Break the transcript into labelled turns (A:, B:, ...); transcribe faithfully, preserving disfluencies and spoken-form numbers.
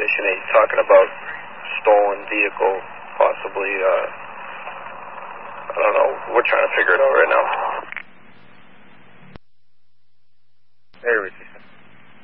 A: Station eight, talking about stolen vehicle, possibly, uh, I don't know, we're trying to figure it out right now.
B: Hey,